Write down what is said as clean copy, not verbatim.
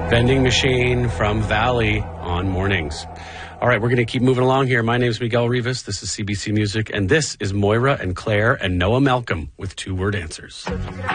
Vending machine from Valley on mornings. All right, we're going to keep moving along here. My name is Miguel Rivas. This is CBC Music, and this is Moira and Claire and Noah Malcolm with two-word answers.